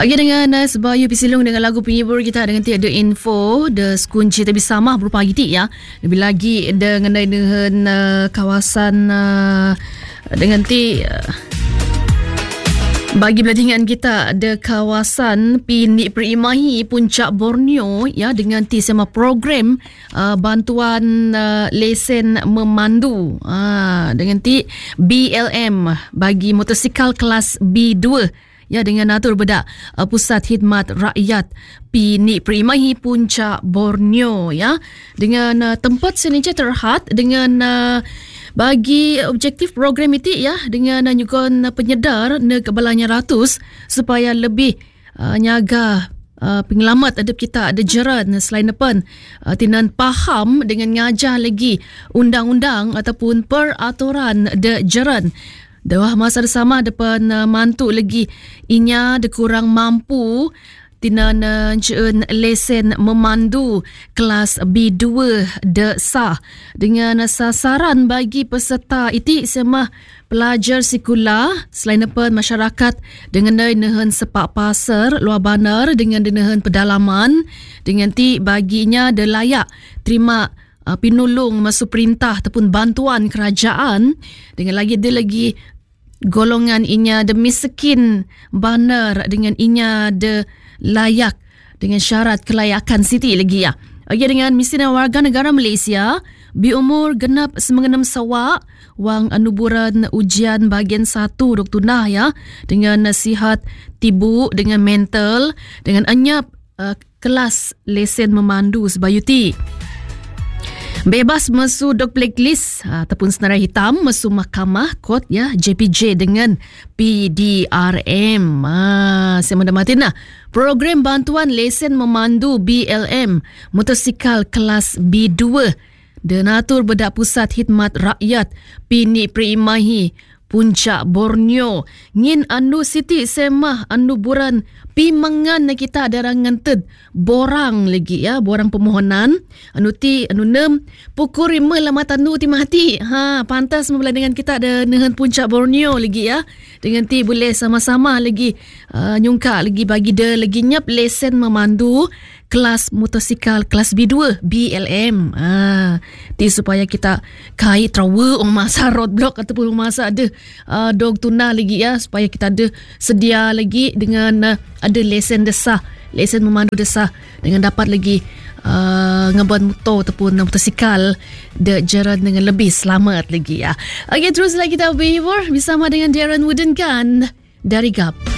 Okey, dengan Sebayu Pisilung dengan lagu penghibur kita dengan tiada info de kunci tapi sama berupa pagi ya. Lebih lagi dengan kawasan dengan bagi beladingan kita ada kawasan Pinik Perimahi Puncak Borneo ya dengan sema program bantuan lesen memandu dengan BLM bagi motosikal kelas B2 ya dengan atur bedak Pusat Khidmat Rakyat Pinik Perimahi Puncak Borneo ya dengan tempat senica terhad dengan bagi objektif program itu ya dengan nyugon penyedar ne kebalanya ratus supaya lebih nyaga penyelamat adab kita ada jeran selain depan tinan faham dengan ngajar lagi undang-undang ataupun peraturan de jeran dah masa sama depan mantu lagi inya de kurang mampu tinan ceen lesen memandu kelas B2 de sah dengan sasaran bagi peserta itu semua pelajar sekolah selain depan masyarakat dengan nehen sepak pasar luar bandar dengan nehen pedalaman dengan baginya de layak terima pinulung masuk perintah ataupun bantuan kerajaan dengan lagi golongan inya de miskin bandar dengan inya de layak dengan syarat kelayakan siti lagi ya. Okey, dengan misina warga negara Malaysia berumur genap 96 sawak wang anuburan ujian bahagian 1 Dr. Nah ya dengan nasihat tibu dengan mental dengan anyap kelas lesen memandu sebayuti. Bebas masuk dok blacklist ataupun senarai hitam masuk mahkamah kod ya JPJ dengan PDRM. Saya mendamatin program bantuan lesen memandu BLM motosikal kelas B2 denatur bedak Pusat Khidmat Rakyat Pinik Perimahi Puncak Borneo ngin anu siti semah anu buran pimangan kita ada ngented borang lagi ya borang permohonan anu 6 pukul 5 lamat anu ti mati pantas membelah dengan kita ada nehen Puncak Borneo lagi ya dengan boleh sama-sama lagi nyungka lagi bagi de lagi nyap lesen memandu kelas motosikal kelas B2 BLM supaya kita kait trawa masa roadblock ataupun masa ada dog tuna lagi ya supaya kita ada sedia lagi dengan ada lesen desah lesen memandu desah dengan dapat lagi ngebuat motor ataupun motosikal de jalan dengan lebih selamat lagi ya. Okey, teruslah kita berhibur bersama dengan Darren Wooden kan dari GAP.